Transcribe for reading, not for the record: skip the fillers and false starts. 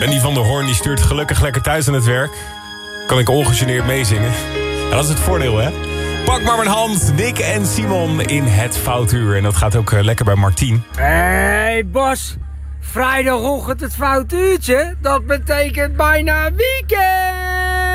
En die van der Hoorn die stuurt gelukkig lekker thuis aan het werk. Kan ik ongegeneerd meezingen. En dat is het voordeel, hè? Pak maar mijn hand, Nick en Simon in het Foutuur. En dat gaat ook lekker bij Martien. Hey Bas, vrijdagochtend het Foutuurtje, dat betekent bijna weekend.